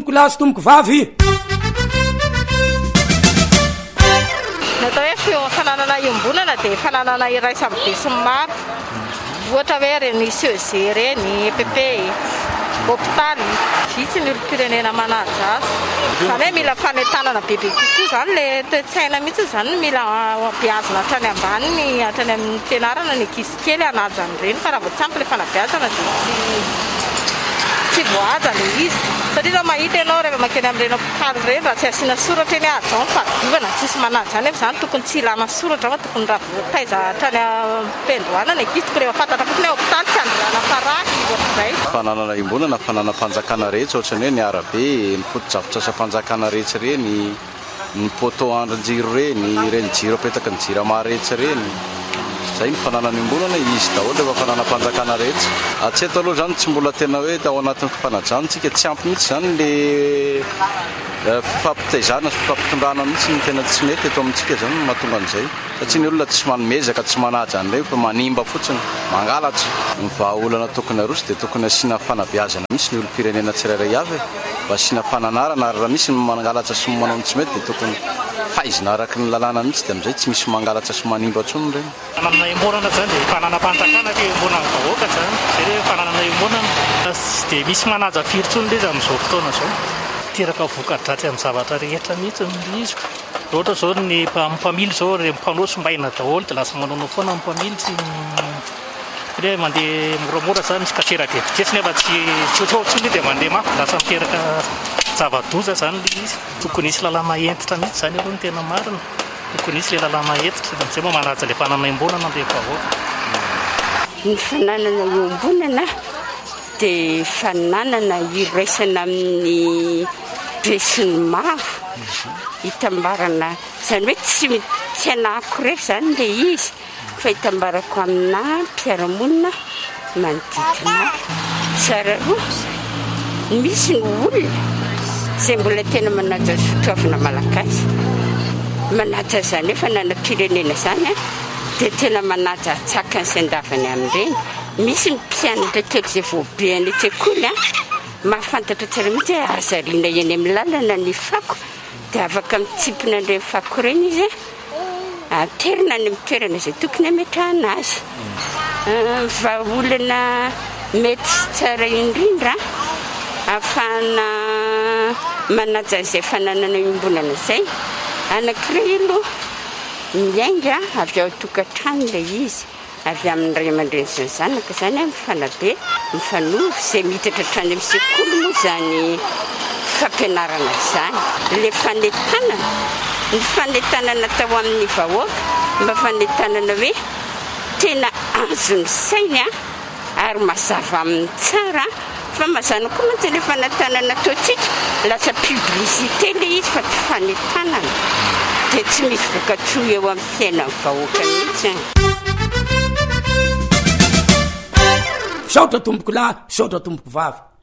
tomboko lahy sy tomboko vavy. Natao hoe fananana iombonana dia fananana iray samy be sy maro. Ohatra hoe reny CEG reny, EPP, hôpitaly, vitsy ny olom-pirenena manaja azy. Izany hoe mila fanentanana bebe kokoa izany le toe-tsaina mihitsy izany mila beazina hatrany ambaniny, hatrany amin'ny fianarana ny ankizy kely hanaja an'ireny fa raha vao tsy ampy ilay fanabeazana dia tsy voahaja ilay izy. Satria raha mahita ianao rehefa makeny amin'ireny hôpitaly ireny raha tsy asiana soratra eny ahaja ny fadiovana tsisy manaja any izany tokony tsy ilana soratra fa tokony raha voataiza hatrany am-pendohana ny ankizy tokony efa fantatra fotsiny hoe hôpitaly tsy androana farany ohatr'izay. Fananana imbonana, fananam-panjakana rehetra ohatrany hoe ny arabe, ny foto-drafitrasa-panjakana rehetra reny, ny poto andrin-jiro reny jiro apetaka ny jirama rehetra reny. Zay ny fananana imbonana izy daholo efa fananam-panjakana rehetra. Hatreto aloha zany tsy mbola tena hoe tao anatin'ny fifanajantsika tsy ampy mihitsy zany le fifampitaizana sy fifampitondrana mihitsy ny tena tsy mety eto amintsika zany mahatonga an'izay. Satria ny olona tsy manomezaka, tsy manaja an'ireny fa manimba fotsiny, mangalatra. Ny vahaolana tokony aroso dia tokony asiana fanabeazana mihitsy ny olom-pirenena tsirairay avy mba asiana fananarana ary raha misy mangalatra sy manao tsy mety dia tokony fahaizina araky ny lalàna mihitsy dia amin'izay tsy misy mangalatra sy manimba ntsony ireny. Fananana imbonana zany dia fananam-panjakana dia imbonana vahoaka zany. Zay hoe fananana imbonana tsy dia misy manaja firy ntsony ilay izy amin'izao fotoana izao. Teraka voka-dratsy amin'ny zavatra rehetra mihitsy ny izy. Ohatra zao ny mpamily zao mpanosombaina daholo dia lasa manao foana ny mpamily tsy hoe mandeha moramora zany misy kasera dia vitesy nefa tsy tsotsotsony dia mandeha mafy lasa miteraka zava-doza zany ilay izy. Tokony isy lalàna entitra mihitsy zany aloha ny tena marina. Tokony isy ilay lalàna entitra amin'izay moa manaja ilay fananana imbonana dia vahoaka. Ny fananana iombonana dia fananana iraisana amin'ny be sy ny maro hitambarana izany hoe tsy anahako rery izany ilay izy fa hitambarako amina mpiara-monina manodidina tsara roa. Misy ny olona izay mbola tena manaja fitaovana malagasy, manaja izany hoe fananam-pirenena izany dia tena manaja tsaka ny sendavany amin'ireny. Misy ny mpianatra kely izay voabe any an-tsekoly mahafantatra tsara mihitsy hoe azariana eny amin'ny lalana ny fako dia afaka mitsipina an'ireny fako ireny izy aterina any amin'ny toerana izay tokony hametrahana azy. Vahaolana mety sy tsara indrindra ahafahana manaja izay fananana iombonana izay. Anankiray aloha miainga avy ao tokantrano ilay izy, avy amin'ny ray aman-dreny sy ny zanaka izany mifanabe, mifanohy izay miditra hatrany amin'ny sekoly moa izany fampianarana izany. Ilay fanentanana, ny fanentanana tao amin'ny vahoaka mba fanentanana hoe tena azo ny sainy ary mazava amin'ny tsara fa mazana koa mantsy ilay fanentanana ataontsika lasa publicité ilay izy fa tsy fanentanana dia tsy misy voka-tsoa eo amin'ny fiainan'ny vahoaka mihitsy. Saotra tomboko lahy, saotra tomboko vavy.